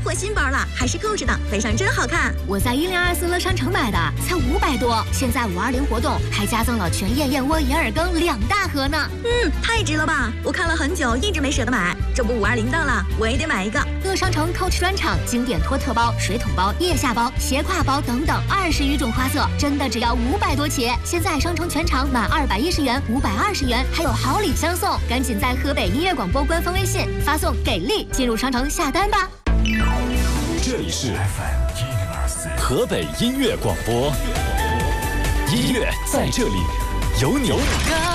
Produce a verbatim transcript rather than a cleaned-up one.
货新包了，还是购置的，背上真好看。 我在一零二四乐商城买的，才五百多。现在五二零活动还加赠了全燕燕窝、银耳羹两大盒呢。 嗯，太值了吧！我看了很久，一直没舍得买。这不五二零到了，我也得买一个。 乐商城 Coach 专场经典托特包、水桶包、腋下包、斜挎包等等二十余种花色，真的只要五百多起。现在商城全场满二百一十元、五百二十元，还有好礼相送。赶紧在河北音乐广播官方微信发送“给力”进入商城下单吧。 这里是河北音乐广播，音乐在这里，有你。